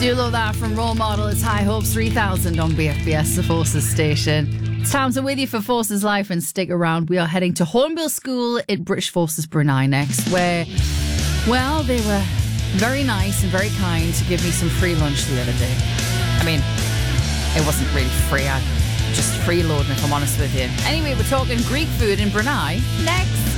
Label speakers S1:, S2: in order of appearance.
S1: Do love that from Role Model. It's High Hopes 3000 on BFBS, the Forces station. It's Townsend with you for Forces Life, and stick around. We are heading to Hornbill School in British Forces Brunei next, where, well, they were very nice and very kind to give me some free lunch the other day. I mean, it wasn't really free. I just freeloading, if I'm honest with you. Anyway, we're talking Greek food in Brunei next.